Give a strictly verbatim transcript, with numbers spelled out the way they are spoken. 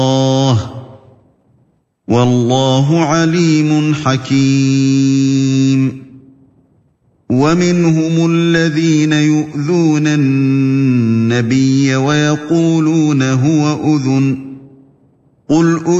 والله عليم حكيم. ومنهم الذين يؤذون النبي ويقولون هو أذن قل